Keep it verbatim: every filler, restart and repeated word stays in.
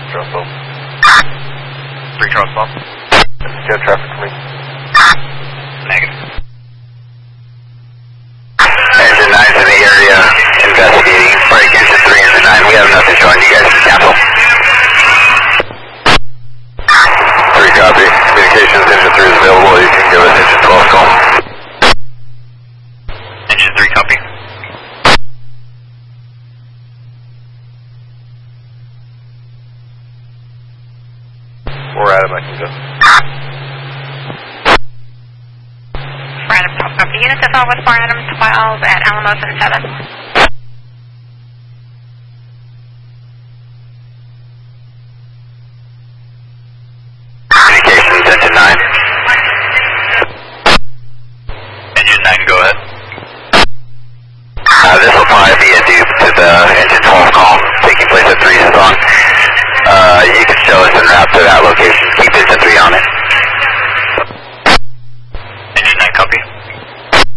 Crossbow. Three crossbow. Get traffic for me. Negative. Engine nine's in the area investigating. Break engine three, engine nine. We have nothing showing. You guys can cancel. Three copy. Communications, engine three is available. You can give us engine twelve call. Engine three copy. Or Adam, I can go. four Adam twelve copy. Units F L with four Adam twelve at Alamos and seven. Communications, engine nine. Engine nine, go ahead. Uh, this will probably be a dupe to the engine twelve call taking place at three Song. Uh, you can show us en route to that location. Keep engine three on it. Engine nine copy.